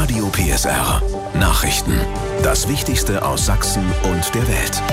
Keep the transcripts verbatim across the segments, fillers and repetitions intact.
Radio P S R. Nachrichten. Das Wichtigste aus Sachsen und der Welt.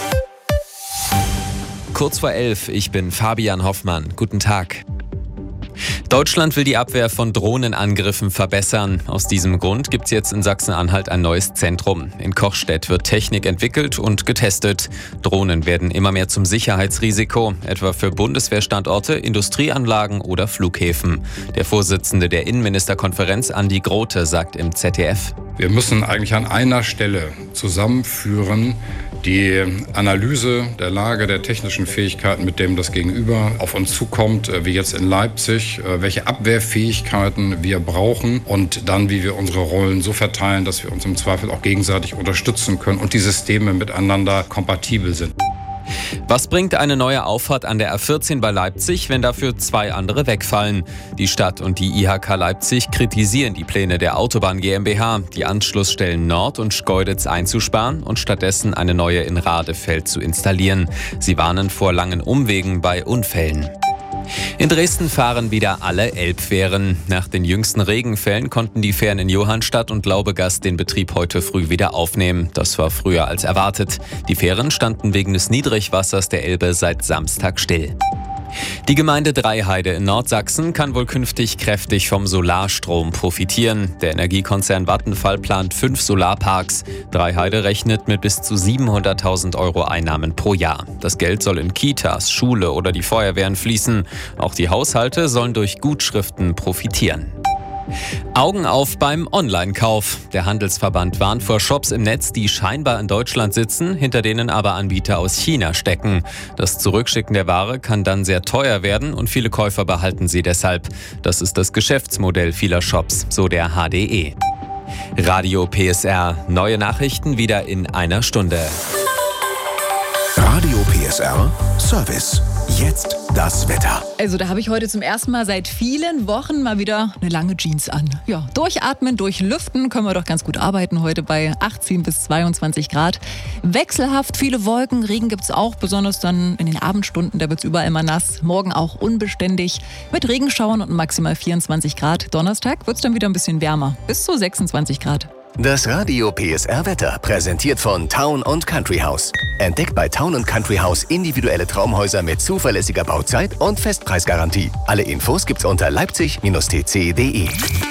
Kurz vor elf, ich bin Fabian Hoffmann. Guten Tag. Deutschland will die Abwehr von Drohnenangriffen verbessern. Aus diesem Grund gibt es jetzt in Sachsen-Anhalt ein neues Zentrum. In Kochstedt wird Technik entwickelt und getestet. Drohnen werden immer mehr zum Sicherheitsrisiko, etwa für Bundeswehrstandorte, Industrieanlagen oder Flughäfen. Der Vorsitzende der Innenministerkonferenz, Andi Grote, sagt im Z D F: Wir müssen eigentlich an einer Stelle zusammenführen, die Analyse der Lage der technischen Fähigkeiten, mit dem das Gegenüber auf uns zukommt, wie jetzt in Leipzig, welche Abwehrfähigkeiten wir brauchen und dann, wie wir unsere Rollen so verteilen, dass wir uns im Zweifel auch gegenseitig unterstützen können und die Systeme miteinander kompatibel sind. Was bringt eine neue Auffahrt an der A vierzehn bei Leipzig, wenn dafür zwei andere wegfallen? Die Stadt und die I H K Leipzig kritisieren die Pläne der Autobahn GmbH, die Anschlussstellen Nord und Schkeuditz einzusparen und stattdessen eine neue in Radefeld zu installieren. Sie warnen vor langen Umwegen bei Unfällen. In Dresden fahren wieder alle Elbfähren. Nach den jüngsten Regenfällen konnten die Fähren in Johannstadt und Laubegast den Betrieb heute früh wieder aufnehmen. Das war früher als erwartet. Die Fähren standen wegen des Niedrigwassers der Elbe seit Samstag still. Die Gemeinde Dreiheide in Nordsachsen kann wohl künftig kräftig vom Solarstrom profitieren. Der Energiekonzern Vattenfall plant fünf Solarparks. Dreiheide rechnet mit bis zu siebenhunderttausend Euro Einnahmen pro Jahr. Das Geld soll in Kitas, Schule oder die Feuerwehren fließen. Auch die Haushalte sollen durch Gutschriften profitieren. Augen auf beim Online-Kauf. Der Handelsverband warnt vor Shops im Netz, die scheinbar in Deutschland sitzen, hinter denen aber Anbieter aus China stecken. Das Zurückschicken der Ware kann dann sehr teuer werden und viele Käufer behalten sie deshalb. Das ist das Geschäftsmodell vieler Shops, so der H D E. Radio P S R. Neue Nachrichten wieder in einer Stunde. Radio P S R Service. Jetzt das Wetter. Also da habe ich heute zum ersten Mal seit vielen Wochen mal wieder eine lange Jeans an. Ja, durchatmen, durchlüften können wir doch ganz gut arbeiten heute bei achtzehn bis zweiundzwanzig Grad. Wechselhaft viele Wolken, Regen gibt es auch, besonders dann in den Abendstunden, da wird es überall immer nass. Morgen auch unbeständig mit Regenschauern und maximal vierundzwanzig Grad. Donnerstag wird es dann wieder ein bisschen wärmer, bis zu sechsundzwanzig Grad. Das Radio P S R Wetter, präsentiert von Town und Country House. Entdeckt bei Town und Country House individuelle Traumhäuser mit zuverlässiger Bauzeit und Festpreisgarantie. Alle Infos gibt's unter leipzig Bindestrich t c punkt d e.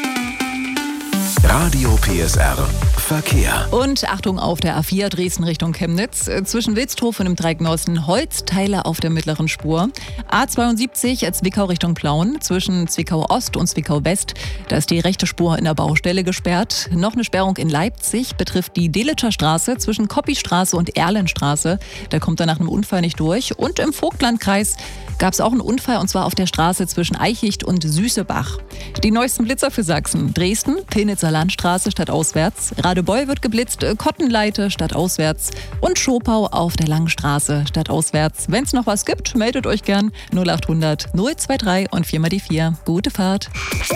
Radio P S R Verkehr. Und Achtung auf der A vier Dresden Richtung Chemnitz. Zwischen Wilsdruf und dem Dreieck Norsten Holzteile auf der mittleren Spur. A zweiundsiebzig Zwickau Richtung Plauen. Zwischen Zwickau Ost und Zwickau West. Da ist die rechte Spur in der Baustelle gesperrt. Noch eine Sperrung in Leipzig betrifft die Delitscher Straße zwischen Koppistraße und Erlenstraße. Da kommt er nach einem Unfall nicht durch. Und im Vogtlandkreis gab es auch einen Unfall, und zwar auf der Straße zwischen Eichicht und Süßebach. Die neuesten Blitzer für Sachsen. Dresden, Pillnitzer Landstraße stadtauswärts. Radebeul wird geblitzt, Kottenleite stadtauswärts und Schopau auf der Langen Straße stadtauswärts. Wenn es noch was gibt, meldet euch gern null achthundert null drei drei und vier mal die vier. Gute Fahrt.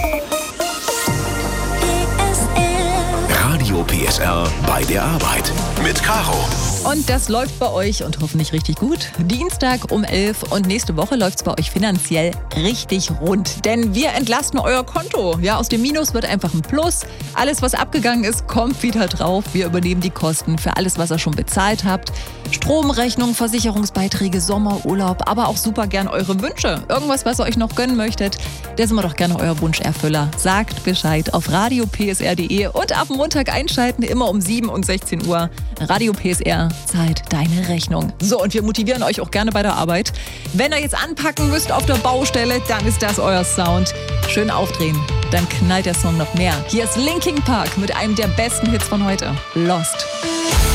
Radio P S R bei der Arbeit mit Caro. Und das läuft bei euch und hoffentlich richtig gut. Dienstag um elf und nächste Woche läuft es bei euch finanziell richtig rund. Denn wir entlasten euer Konto. Ja, aus dem Minus wird einfach ein Plus. Alles, was abgegangen ist, kommt wieder drauf. Wir übernehmen die Kosten für alles, was ihr schon bezahlt habt. Stromrechnung, Versicherungsbeiträge, Sommerurlaub, aber auch super gern eure Wünsche. Irgendwas, was ihr euch noch gönnen möchtet, der sind wir doch gerne euer Wunscherfüller. Sagt Bescheid auf radio p s r punkt d e und ab Montag einschalten, immer um sieben und sechzehn Uhr. Radio P S R zahlt deine Rechnung. So, und wir motivieren euch auch gerne bei der Arbeit. Wenn ihr jetzt anpacken müsst auf der Baustelle, dann ist das euer Sound. Schön aufdrehen, dann knallt der Song noch mehr. Hier ist Linkin Park mit einem der besten Hits von heute, Lost.